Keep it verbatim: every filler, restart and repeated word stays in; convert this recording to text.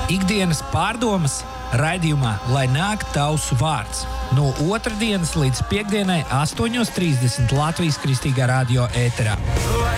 Ikdienas pārdomas raidījumā Lai nāk tavs vārds. No otrdienas līdz piektdienai astoņos trīsdesmit Latvijas Kristīgā radio ēterā.